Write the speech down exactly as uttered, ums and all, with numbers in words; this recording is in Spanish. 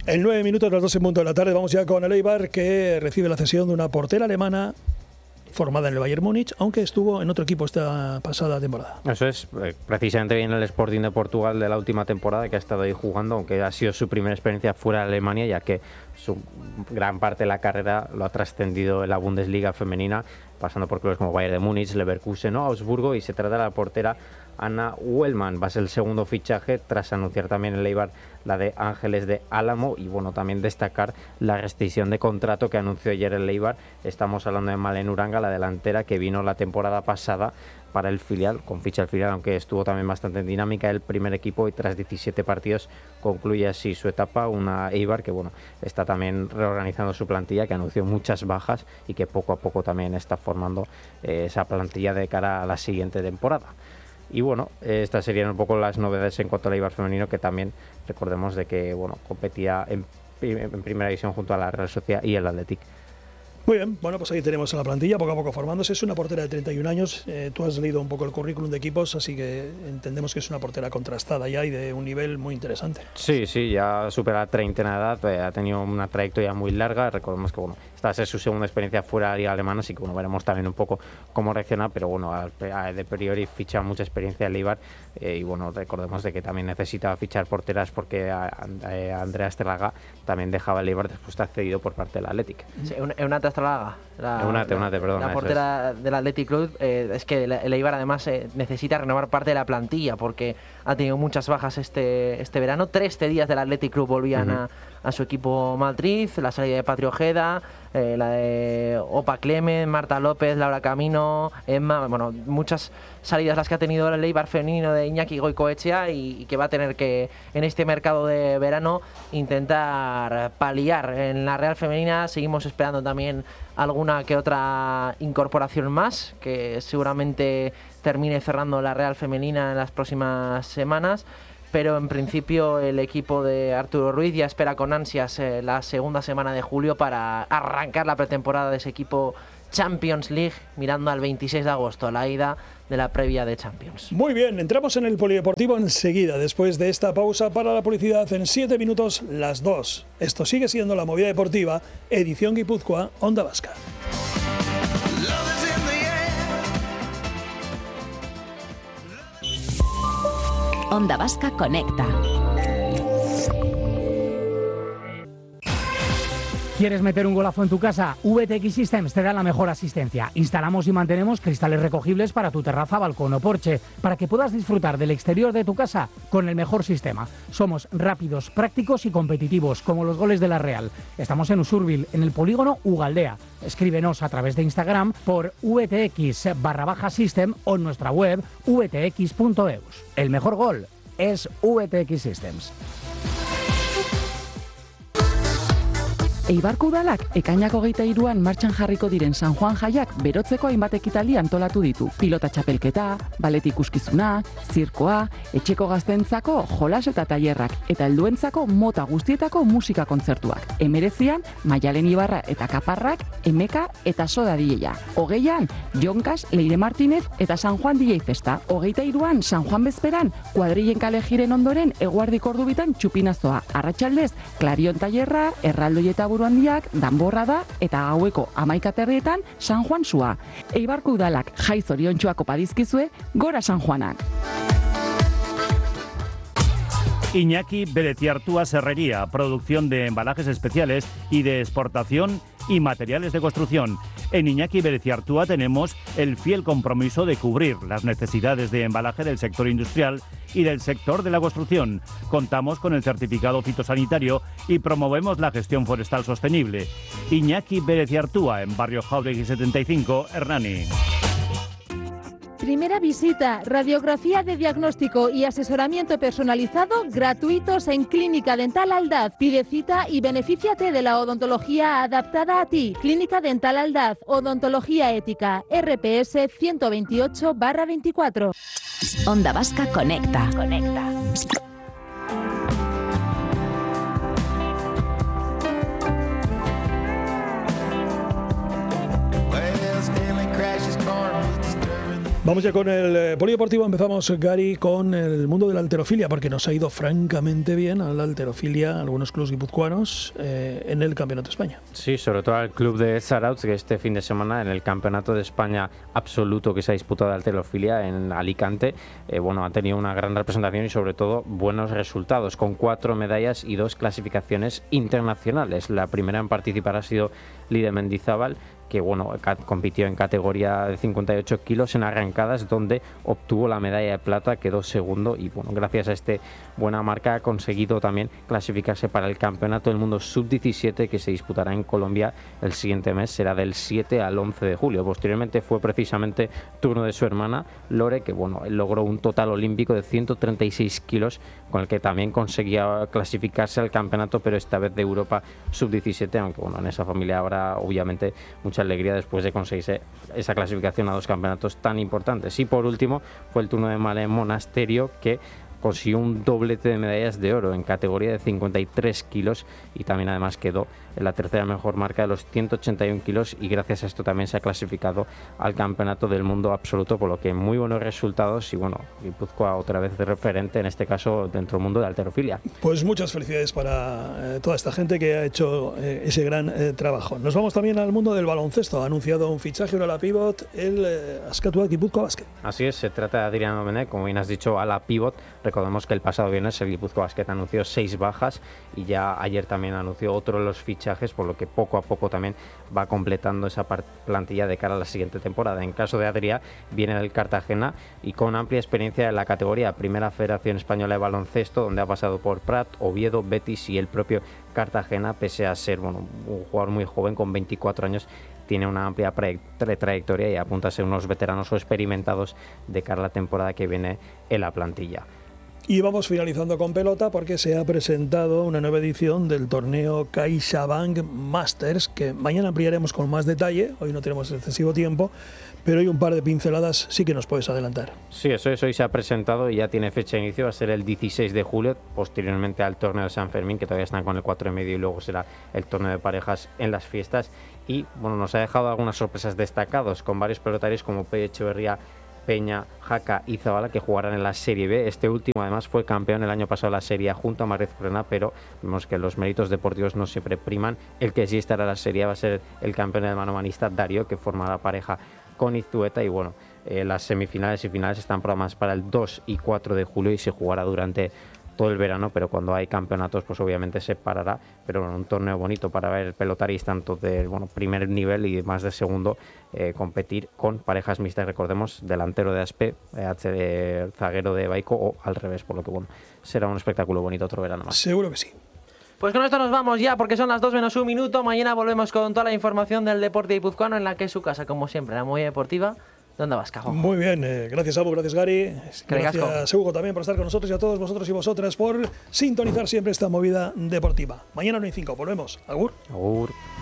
En nueve minutos, las dos en punto de la tarde, vamos ya con el Eibar, que recibe la cesión de una portera alemana formada en el Bayern Múnich, aunque estuvo en otro equipo esta pasada temporada. Eso es, precisamente viene el Sporting de Portugal de la última temporada, que ha estado ahí jugando, aunque ha sido su primera experiencia fuera de Alemania, ya que su gran parte de la carrera lo ha trascendido en la Bundesliga femenina, pasando por clubes como Bayern de Múnich, Leverkusen o Augsburgo, y se trata de la portera Anna Wellman. Va a ser el segundo fichaje tras anunciar también el Eibar la de Ángeles de Álamo, y bueno, también destacar la rescisión de contrato que anunció ayer el Eibar. Estamos hablando de Malen Uranga, la delantera que vino la temporada pasada para el filial, con ficha del filial, aunque estuvo también bastante en dinámica el primer equipo, y tras diecisiete partidos concluye así su etapa. Una Eibar que bueno, está también reorganizando su plantilla, que anunció muchas bajas y que poco a poco también está formando eh, esa plantilla de cara a la siguiente temporada. Y bueno, estas serían un poco las novedades en cuanto al Eibar femenino, que también recordemos de que bueno, competía en, en primera división junto a la Real Sociedad y el Athletic. Muy bien, bueno, pues ahí tenemos a la plantilla, poco a poco formándose. Es una portera de treinta y un años, eh, tú has leído un poco el currículum de equipos, así que entendemos que es una portera contrastada ya y de un nivel muy interesante. Sí, sí, ya supera la treintena de edad, eh, ha tenido una trayectoria muy larga. Recordemos que bueno, esta va a ser su segunda experiencia fuera de la liga alemana, así que bueno, veremos también un poco cómo reacciona, pero bueno, a, a, de priori ficha mucha experiencia el Eibar, eh, y bueno, recordemos de que también necesita fichar porteras, porque a, a, a Andrea Estrelaga también dejaba el Eibar después de estar cedido por parte del Athletic. Sí, una, una Estrelaga, la, Eunate, Eunate, perdona, la portera es. del Athletic Club, eh, es que el Eibar además eh, necesita renovar parte de la plantilla, porque ha tenido muchas bajas este, este verano. Tres cedidas del Athletic Club volvían uh-huh. a, a su equipo matriz, la salida de Patri Ojeda, eh, la de Opa Clemen, Marta López, Laura Camino, Emma, bueno, muchas salidas las que ha tenido el Eibar femenino de Iñaki Goicoechea, y, y que va a tener que en este mercado de verano intentar paliar. En la Real femenina seguimos esperando también alguna que otra incorporación más, que seguramente termine cerrando la Real femenina en las próximas semanas, pero en principio el equipo de Arturo Ruiz ya espera con ansias eh, la segunda semana de julio para arrancar la pretemporada de ese equipo Champions League, mirando al veintiséis de agosto, la ida de la previa de Champions. Muy bien, entramos en el polideportivo enseguida, después de esta pausa para la publicidad. En siete minutos, las dos. Esto sigue siendo La Movida Deportiva, edición Guipúzcoa, Onda Vasca. Onda Vasca Conecta. ¿Quieres meter un golazo en tu casa? V T X Systems te da la mejor asistencia. Instalamos y mantenemos cristales recogibles para tu terraza, balcón o porche, para que puedas disfrutar del exterior de tu casa con el mejor sistema. Somos rápidos, prácticos y competitivos, como los goles de la Real. Estamos en Usurbil, en el polígono Ugaldea. Escríbenos a través de Instagram por vtx barra baja system o en nuestra web v t x punto e u s. El mejor gol es V T X Systems. Eibarko udalak ekainako hogeita hiruan martxan jarriko diren San Juan jaiak berotzeko hainbat ekitaldi antolatu ditu. Pilota txapelketa, balet ikuskizuna, zirkoa, etxeko gaztentzako jolas eta tailerrak, eta helduentzako mota guztietako musika kontzertuak. Hemeretzian, Maialen Ibarra eta Kaparrak, Emeka eta Soda D J-a. Hogeian, Jonkas, Leire Martinez eta San Juan D J Festa. Hogeita hiruan, San Juan bezperan, kuadrillen kale jiren ondoren eguardiko ordubitan txupinazoa. Arratsaldez, Klarion tailerra, erraldoi eta handiak, danborra da, eta gaueko hamaika terrietan San Juan sua. Eibarko udalak jai zoriontsuak opa dizkizue, gora San Juanak. Iñaki Bereciartúa Serrería, producción de embalajes especiales y de exportación y materiales de construcción. En Iñaki Bereciartúa tenemos el fiel compromiso de cubrir las necesidades de embalaje del sector industrial y del sector de la construcción. Contamos con el certificado fitosanitario y promovemos la gestión forestal sostenible. Iñaki Bereciartúa, en barrio Jauregui setenta y cinco, Hernani. Primera visita, radiografía de diagnóstico y asesoramiento personalizado gratuitos en Clínica Dental Aldaz. Pide cita y benefíciate de la odontología adaptada a ti. Clínica Dental Aldaz, odontología ética, R P S ciento veintiocho barra veinticuatro. Onda Vasca Conecta. Conecta. Vamos ya con el eh, polideportivo. Empezamos, Gary, con el mundo de la halterofilia, porque nos ha ido francamente bien a la halterofilia, algunos clubes guipuzcoanos, eh, en el Campeonato de España. Sí, sobre todo al club de Sarauts, que este fin de semana en el Campeonato de España absoluto que se ha disputado de halterofilia en Alicante, eh, bueno, ha tenido una gran representación y sobre todo buenos resultados, con cuatro medallas y dos clasificaciones internacionales. La primera en participar ha sido Lide Mendizábal, que bueno, compitió en categoría de cincuenta y ocho kilos en arrancadas, donde obtuvo la medalla de plata, quedó segundo y bueno, gracias a esta buena marca ha conseguido también clasificarse para el Campeonato del Mundo sub diecisiete, que se disputará en Colombia el siguiente mes, será del siete al once de julio. Posteriormente fue precisamente turno de su hermana Lore, que bueno, logró un total olímpico de ciento treinta y seis kilos, con el que también conseguía clasificarse al campeonato, pero esta vez de Europa sub diecisiete, aunque bueno, en esa familia habrá obviamente mucha alegría después de conseguirse esa clasificación a dos campeonatos tan importantes. Y por último fue el turno de Malén Monasterio, que consiguió un doblete de medallas de oro en categoría de cincuenta y tres kilos y también además quedó en la tercera mejor marca de los ciento ochenta y uno kilos, y gracias a esto también se ha clasificado al Campeonato del Mundo absoluto, por lo que muy buenos resultados y bueno, Guipúzcoa otra vez de referente, en este caso dentro del mundo de la halterofilia. Pues muchas felicidades para eh, toda esta gente que ha hecho eh, ese gran eh, trabajo. Nos vamos también al mundo del baloncesto. Ha anunciado un fichaje, un ala pivot, el eh, Askatuak Guipúzcoa Basket. Así es, se trata de Adrián Domenech, como bien has dicho, ala pivot. Recordemos que el pasado viernes el Guipúzcoa Basket anunció seis bajas y ya ayer también anunció otro de los fichajes, por lo que poco a poco también va completando esa plantilla de cara a la siguiente temporada. En caso de Adrián, viene del Cartagena y con amplia experiencia en la categoría Primera Federación Española de Baloncesto, donde ha pasado por Prat, Oviedo, Betis y el propio Cartagena, pese a ser bueno, un jugador muy joven con veinticuatro años. Tiene una amplia trayectoria y apunta a ser unos veteranos o experimentados de cara a la temporada que viene en la plantilla. Y vamos finalizando con pelota, porque se ha presentado una nueva edición del torneo CaixaBank Masters, que mañana ampliaremos con más detalle. Hoy no tenemos excesivo tiempo, pero hay un par de pinceladas sí que nos puedes adelantar. Sí, eso es, hoy se ha presentado y ya tiene fecha de inicio, va a ser el dieciséis de julio, posteriormente al torneo de San Fermín, que todavía están con el cuatro y medio, y luego será el torneo de parejas en las fiestas. Y bueno, nos ha dejado algunas sorpresas destacados con varios pelotarios como Pei Echeverría, Peña, Jaca y Zabala, que jugarán en la Serie B. Este último además fue campeón el año pasado de la Serie A junto a Marez Frena, pero vemos que los méritos deportivos no siempre priman. El que sí estará en la Serie A va a ser el campeón del manomanista Darío, que forma la pareja con Iztueta. Y bueno, eh, las semifinales y finales están programadas para el dos y cuatro de julio y se jugará durante todo el verano, pero cuando hay campeonatos pues obviamente se parará, pero bueno, un torneo bonito para ver pelotaris tanto de bueno, primer nivel y más de segundo, eh, competir con parejas mixtas, recordemos, delantero de Aspe, H de zaguero de Baico o al revés, por lo que bueno, será un espectáculo bonito otro verano más. Seguro que sí. Pues con esto nos vamos ya, porque son las dos menos un minuto. Mañana volvemos con toda la información del deporte guipuzcoano, en la que es su casa, como siempre, la Movida Deportiva de Onda Vasca. Muy bien, eh, gracias Abu, gracias Gary, gracias Hugo también por estar con nosotros, y a todos vosotros y vosotras por sintonizar siempre esta movida deportiva. Mañana no hay cinco, volvemos. Agur. Agur.